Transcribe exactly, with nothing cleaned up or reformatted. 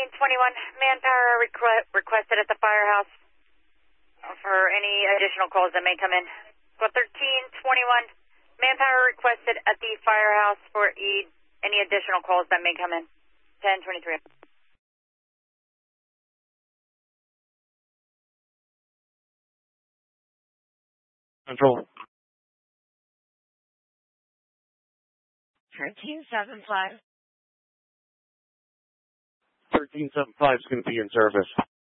thirteen twenty-one, manpower requ- requested at the firehouse for any additional calls that may come in. So thirteen twenty-one, manpower requested at the firehouse for e- any additional calls that may come in. ten twenty-three. Control. thirteen seventy-five. thirteen seventy-five is going to be in service.